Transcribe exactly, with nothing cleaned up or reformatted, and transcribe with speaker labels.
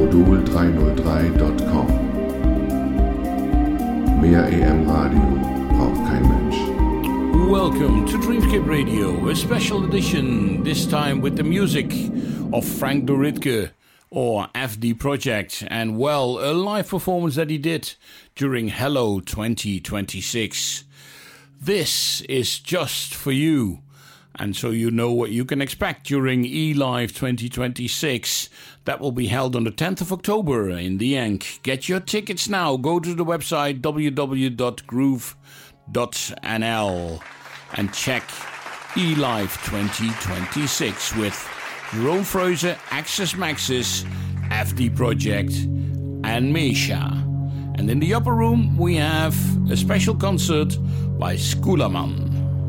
Speaker 1: modul dreihundertdrei Punkt com. Mehr E M-Radio braucht kein Mensch.
Speaker 2: Welcome to Dreamscape Radio, a special edition, this time with the music of Frank Doritke, or F D Project, and well, a live performance that he did during Hello twenty twenty-six. This is just for you, and so you know what you can expect during eLive twenty twenty-six. That will be held on the tenth of October in the Yank. Get your tickets now. Go to the website w w w dot groove dot n l and check eLive twenty twenty-six with Jerome Freuze, Axis Maxis, F D Project, and Mesha. And in the upper room we have a special concert by Skulaman.